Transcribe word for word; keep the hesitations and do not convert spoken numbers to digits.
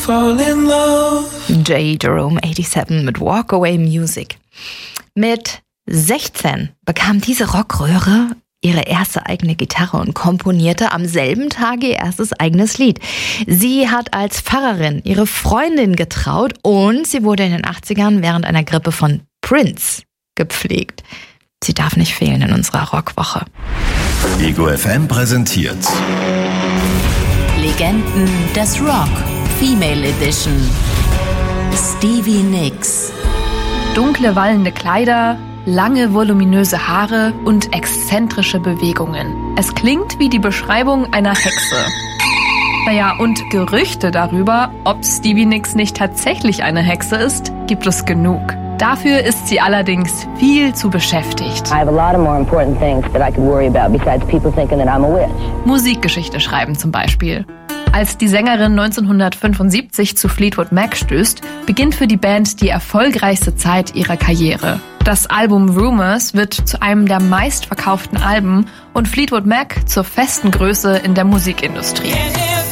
fall in love. J. Jerome siebenundachtzig mit Walk Away Music. Mit sechzehn bekam diese Rockröhre ihre erste eigene Gitarre und komponierte am selben Tag ihr erstes eigenes Lied. Sie hat als Pfarrerin ihre Freundin getraut und sie wurde in den achtzigern während einer Grippe von Prince gepflegt. Sie darf nicht fehlen in unserer Rockwoche. Ego F M präsentiert Legenden des Rock, Female Edition. Stevie Nicks. Dunkle, wallende Kleider, lange, voluminöse Haare und exzentrische Bewegungen. Es klingt wie die Beschreibung einer Hexe. Naja, und Gerüchte darüber, ob Stevie Nicks nicht tatsächlich eine Hexe ist, gibt es genug. Dafür ist sie allerdings viel zu beschäftigt. I have a lot of more important things that I could worry about besides people thinking that I'm a witch. Musikgeschichte schreiben zum Beispiel. Als die Sängerin neunzehnhundertfünfundsiebzig zu Fleetwood Mac stößt, beginnt für die Band die erfolgreichste Zeit ihrer Karriere. Das Album Rumours wird zu einem der meistverkauften Alben und Fleetwood Mac zur festen Größe in der Musikindustrie.